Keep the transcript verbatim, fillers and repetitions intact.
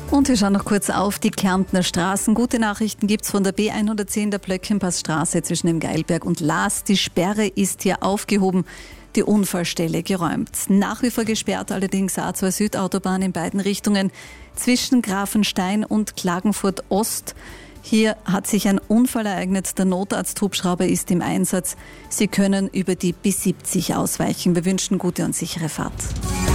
Und wir schauen noch kurz auf die Kärntner Straßen. Gute Nachrichten gibt es von der B hundertzehn der Blöckenpassstraße zwischen dem Geilberg und Laas. Die Sperre ist hier aufgehoben, die Unfallstelle geräumt. Nach wie vor gesperrt allerdings A zwei Südautobahn in beiden Richtungen zwischen Grafenstein und Klagenfurt Ost. Hier hat sich ein Unfall ereignet. Der Notarzthubschrauber ist im Einsatz. Sie können über die B siebzig ausweichen. Wir wünschen gute und sichere Fahrt.